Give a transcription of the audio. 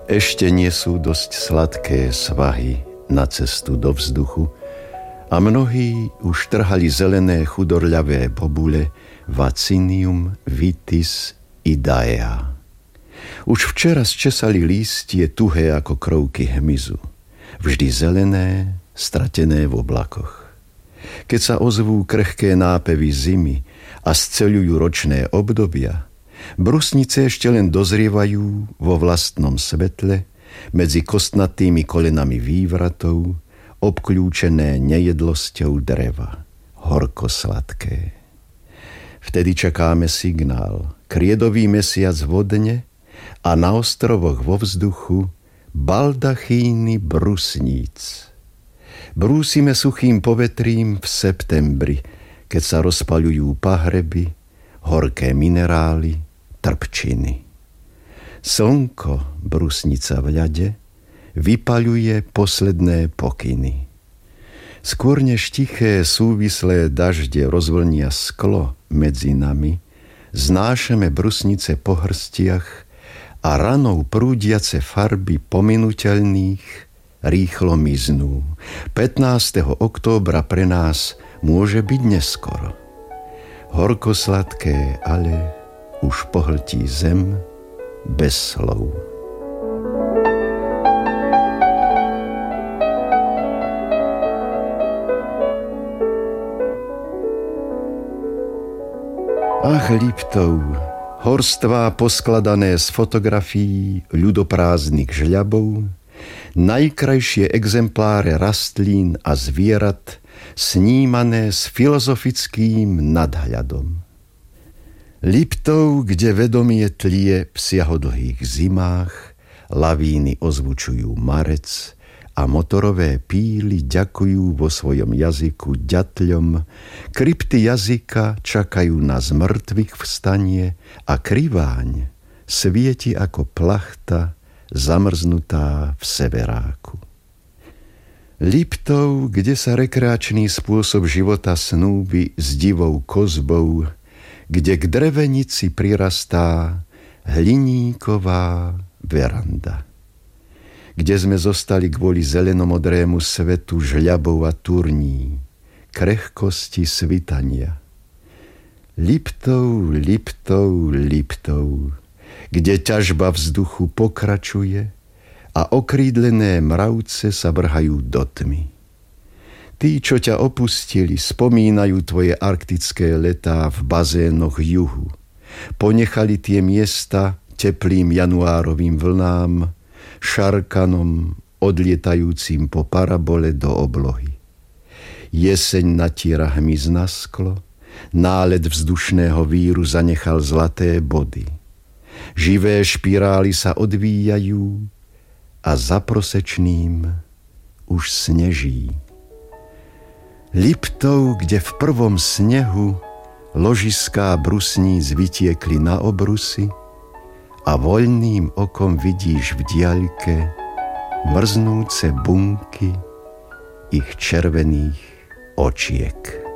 Ešte nie sú dosť sladké svahy na cestu do vzduchu a mnohí už trhali zelené chudorľavé bobule Vaccinium vitis idaea. Už včera zčesali lístie tuhé ako krovky hmyzu, vždy zelené, stratené v oblakoch. Keď sa ozvú krehké nápevy zimy a sceľujú ročné obdobia, brusnice ešte len dozrievajú vo vlastnom svetle medzi kostnatými kolenami vývratov, obkľúčené nejedlosťou dreva, horko-sladké. Vtedy čakáme signál, kriedový mesiac vodne a na ostrovoch vo vzduchu baldachíny brusníc. Brúsime suchým povetrím v septembri, keď sa rozpaľujú pahreby, horké minerály, trpčiny. Slnko, brusnica v ľade, vypaľuje posledné pokyny. Skôr než tiché súvislé dažde rozvlnia sklo medzi nami, znášame brusnice po hrstiach a ranou prúdiace farby pominuteľných rýchlo miznú. 15. októbra pre nás môže byť neskoro. Horko-sladké ale už pohltí zem bez slov. Ach, Liptov, horstvá poskladané z fotografií ľudoprázdnych žľabov, najkrajšie exempláre rastlín a zvierat, snímané s filozofickým nadhľadom. Liptov, kde vedomie tlie v siahodlhých zimách, lavíny ozvučujú marec a motorové píly ďakujú vo svojom jazyku ďatľom, krypty jazyka čakajú na zmrtvých vstanie a kriváň svieti ako plachta zamrznutá v severáku. Liptov, kde sa rekreačný spôsob života snúbi s divou kozbou, kde k drevenici prirastá hliníková veranda, kde sme zostali kvôli zelenomodrému svetu žľabov a turní, krehkosti svitania. Liptov, Liptov, Liptov, kde ťažba vzduchu pokračuje a okrídlené mravce sa vrhajú do tmy. Tí, čo ťa opustili, spomínajú tvoje arktické letá v bazénoch juhu. Ponechali tie miesta teplým januárovým vlnám, šarkanom odlietajúcim po parabole do oblohy. Jeseň natiera hmyz na sklo, nálet vzdušného víru zanechal zlaté body. Živé špirály sa odvíjajú a za prosečným už sneží. Liptov, kde v prvom snehu ložiská brusníc vytiekli na obrusy a voľným okom vidíš v diaľke mrznúce bunky ich červených očiek.